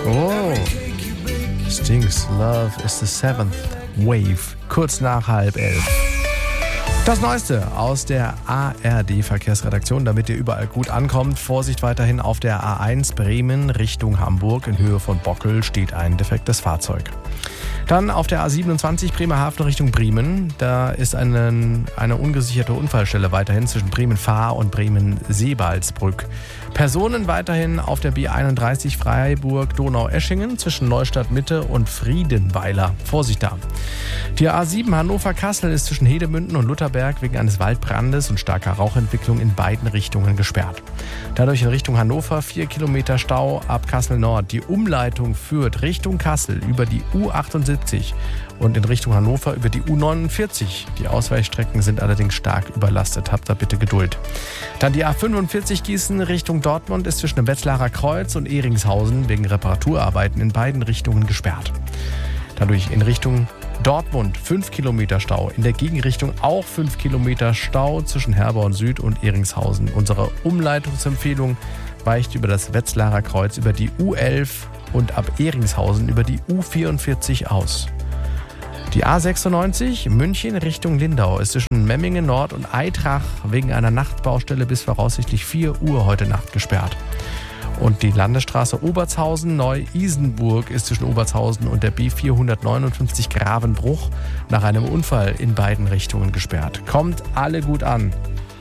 Oh, Stings Love is the seventh wave, kurz nach 10:30. Das Neueste aus der ARD-Verkehrsredaktion, damit ihr überall gut ankommt. Vorsicht weiterhin auf der A1 Bremen Richtung Hamburg. In Höhe von Bockel steht ein defektes Fahrzeug. Dann auf der A27 Bremerhaven Richtung Bremen. Da ist eine ungesicherte Unfallstelle weiterhin zwischen Bremen-Fahr und Bremen-Seebaldsbrück. Personen weiterhin auf der B31 Freiburg-Donau-Eschingen zwischen Neustadt-Mitte und Friedenweiler. Vorsicht da. Die A7 Hannover-Kassel ist zwischen Hedemünden und Lutherberg wegen eines Waldbrandes und starker Rauchentwicklung in beiden Richtungen gesperrt. Dadurch in Richtung Hannover 4 Kilometer Stau ab Kassel Nord. Die Umleitung führt Richtung Kassel über die U78 und in Richtung Hannover über die U49. Die Ausweichstrecken sind allerdings stark überlastet. Habt da bitte Geduld. Dann die A45 Gießen Richtung Dortmund ist zwischen dem Wetzlarer Kreuz und Ehringshausen wegen Reparaturarbeiten in beiden Richtungen gesperrt. Dadurch in Richtung Dortmund 5 Kilometer Stau. In der Gegenrichtung auch 5 Kilometer Stau zwischen Herborn Süd und Ehringshausen. Unsere Umleitungsempfehlung weicht über das Wetzlarer Kreuz über die U11 und ab Ehringshausen über die U44 aus. Die A96 München Richtung Lindau ist zwischen Memmingen Nord und Eitrach wegen einer Nachtbaustelle bis voraussichtlich 4 Uhr heute Nacht gesperrt. Und die Landesstraße Obertshausen-Neu-Isenburg ist zwischen Obertshausen und der B459 Gravenbruch nach einem Unfall in beiden Richtungen gesperrt. Kommt alle gut an.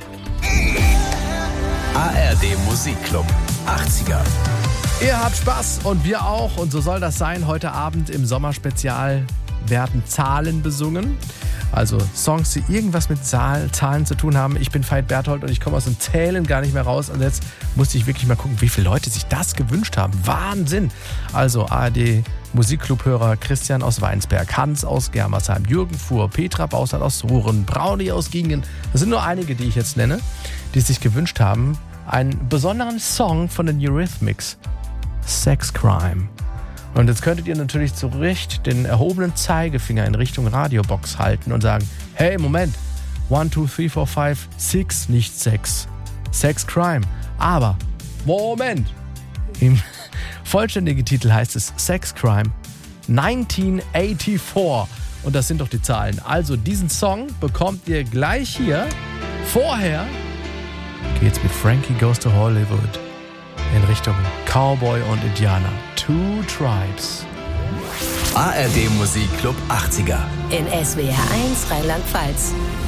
ARD Musikclub 80er. Ihr habt Spaß und wir auch. Und so soll das sein. Heute Abend im Sommerspezial werden Zahlen besungen. Also Songs, die irgendwas mit Zahlen zu tun haben. Ich bin Veit Berthold und ich komme aus dem Zählen gar nicht mehr raus. Und jetzt musste ich wirklich mal gucken, wie viele Leute sich das gewünscht haben. Wahnsinn! Also ARD Musikclub-Hörer Christian aus Weinsberg, Hans aus Germersheim, Jürgen Fuhr, Petra Bausat aus Ruhren, Brauni aus Gingen. Das sind nur einige, die ich jetzt nenne, die sich gewünscht haben, einen besonderen Song von den Eurythmics. Sex Crime. Und jetzt könntet ihr natürlich zu Recht den erhobenen Zeigefinger in Richtung Radiobox halten und sagen, hey, Moment, 1, 2, 3, 4, 5, 6, nicht 6. Sex Crime. Aber, Moment, im vollständigen Titel heißt es Sex Crime 1984. Und das sind doch die Zahlen. Also diesen Song bekommt ihr gleich hier. Vorher geht's mit Frankie Goes to Hollywood in Richtung Cowboy und Indianer. Two Tribes. ARD Musikclub 80er. In SWR 1 Rheinland-Pfalz.